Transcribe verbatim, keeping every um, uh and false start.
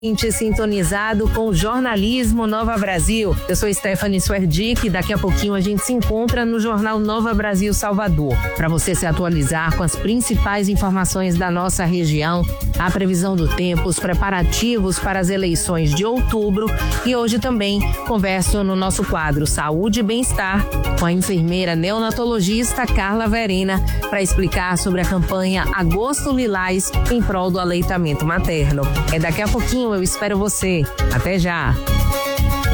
Sintonizado com o jornalismo Nova Brasil. Eu sou Stephanie Swerdick e daqui a pouquinho a gente se encontra no Jornal Nova Brasil Salvador, para você se atualizar com as principais informações da nossa região, a previsão do tempo, os preparativos para as eleições de outubro e hoje também converso no nosso quadro Saúde e Bem-Estar com a enfermeira neonatologista Carla Verena para explicar sobre a campanha Agosto Lilás em prol do aleitamento materno. É daqui a pouquinho. Eu espero você. Até já!